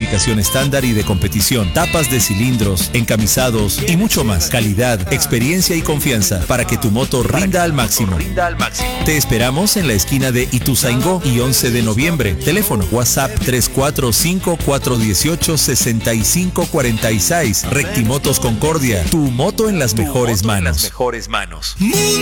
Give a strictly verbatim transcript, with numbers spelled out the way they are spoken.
fabricación estándar y de competición, tapas de cilindros, encamisados y mucho más. Calidad, experiencia y confianza para que tu moto rinda al máximo. Te esperamos en la esquina de Ituzaingó y once de noviembre. Teléfono WhatsApp tres cuatro cinco, cuatro uno ocho, seis cinco cuatro seis. Rectimotos Concordia, tu moto en las mejores manos.